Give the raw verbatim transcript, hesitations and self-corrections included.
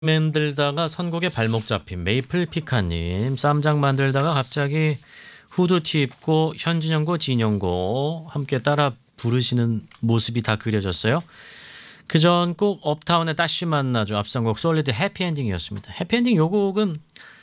만들다가 선곡에 발목 잡힌 메이플 피카님, 쌈장 만들다가 갑자기 후드티 입고 현진영고 진영고 함께 따라 부르시는 모습이 다 그려졌어요. 그전 꼭 업타운의 다시 만나죠. 앞선 곡 솔리드 해피엔딩이었습니다. 해피엔딩 요 곡은